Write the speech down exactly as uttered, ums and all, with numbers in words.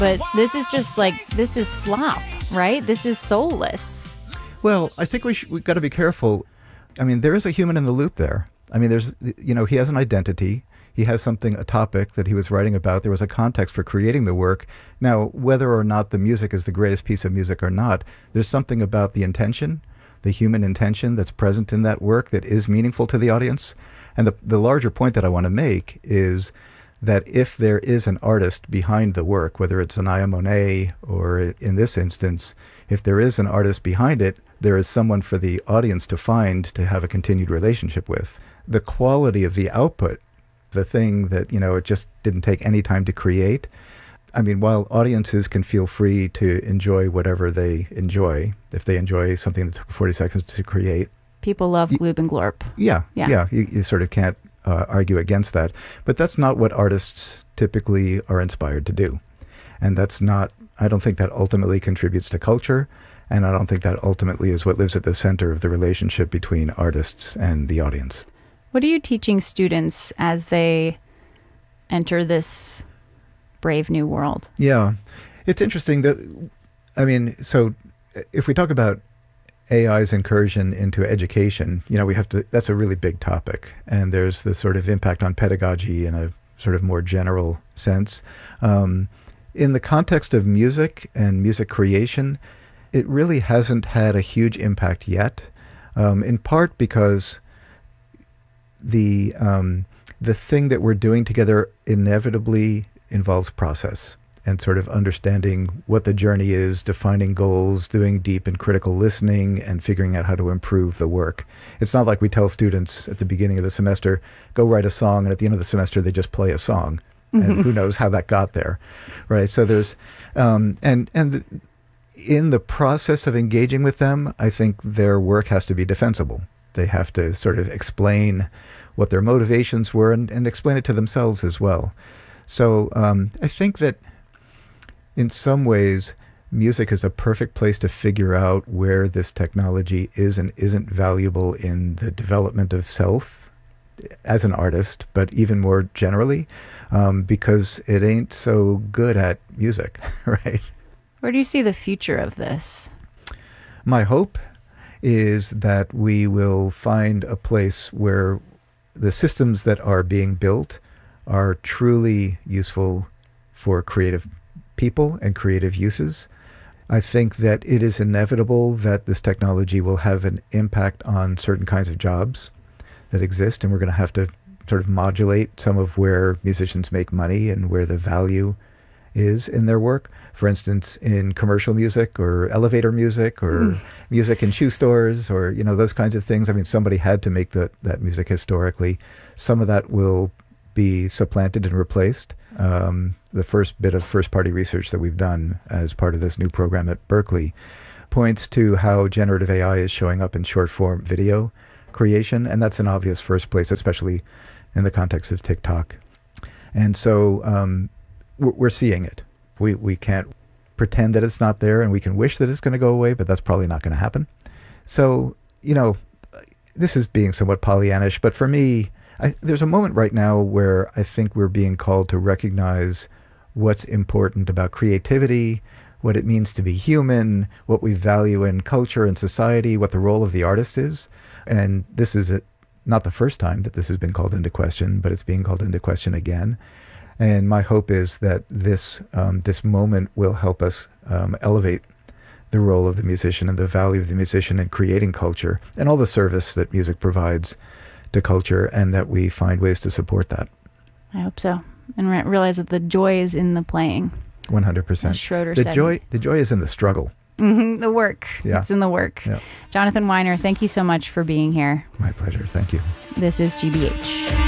but this is just like, this is slop, right? This is soulless. Well, I think we sh- we've got to be careful. I mean, there is a human in the loop there. I mean, there's, you know, he has an identity. He has something, a topic that he was writing about. There was a context for creating the work. Now, whether or not the music is the greatest piece of music or not, there's something about the intention, the human intention that's present in that work that is meaningful to the audience. And the, the larger point that I want to make is that if there is an artist behind the work, whether it's Anaya Monet or in this instance, if there is an artist behind it, there is someone for the audience to find to have a continued relationship with. The quality of the output, the thing that, you know, it just didn't take any time to create. I mean, while audiences can feel free to enjoy whatever they enjoy, if they enjoy something that took forty seconds to create. People love Gloob and Glorp. Yeah, yeah. yeah you, you sort of can't uh, argue against that. But that's not what artists typically are inspired to do. And that's not, I don't think that ultimately contributes to culture. And I don't think that ultimately is what lives at the center of the relationship between artists and the audience. What are you teaching students as they enter this brave new world? Yeah, it's interesting that, I mean, so if we talk about A I's incursion into education, you know, we have to, that's a really big topic. And there's the sort of impact on pedagogy in a sort of more general sense. Um, in the context of music and music creation, it really hasn't had a huge impact yet, um, in part because the um, the thing that we're doing together inevitably involves process and sort of understanding what the journey is, defining goals, doing deep and critical listening, and figuring out how to improve the work. It's not like we tell students at the beginning of the semester, go write a song, and at the end of the semester they just play a song. Mm-hmm. And who knows how that got there, right? So there's, um, and, and the, in the process of engaging with them, I think their work has to be defensible. They have to sort of explain what their motivations were and, and explain it to themselves as well. So um, I think that in some ways, music is a perfect place to figure out where this technology is and isn't valuable in the development of self as an artist, but even more generally, um, because it ain't so good at music, right? Where do you see the future of this? My hope is that we will find a place where the systems that are being built are truly useful for creative people and creative uses. I think that it is inevitable that this technology will have an impact on certain kinds of jobs that exist, and we're going to have to sort of modulate some of where musicians make money and where the value is in their work. For instance, in commercial music or elevator music or mm. music in shoe stores or, you know, those kinds of things. I mean, somebody had to make the, that music historically. Some of that will be supplanted and replaced. Um, the first bit of first-party research that we've done as part of this new program at Berkeley points to how generative A I is showing up in short-form video creation, and that's an obvious first place, especially in the context of TikTok. And so um, we're, we're seeing it. We we can't pretend that it's not there, and we can wish that it's going to go away, but that's probably not going to happen. So, you know, this is being somewhat Pollyannish, but for me, I, there's a moment right now where I think we're being called to recognize what's important about creativity, what it means to be human, what we value in culture and society, what the role of the artist is. And this is a, not the first time that this has been called into question, but it's being called into question again. And my hope is that this um, this moment will help us um, elevate the role of the musician and the value of the musician in creating culture and all the service that music provides to culture, and that we find ways to support that. I hope so. And re- realize that the joy is in the playing. one hundred percent. As Schroeder the said. Joy, the joy is in the struggle. Mm-hmm, the work. Yeah. It's in the work. Yeah. Jonathan Weiner, thank you so much for being here. My pleasure. Thank you. This is G B H.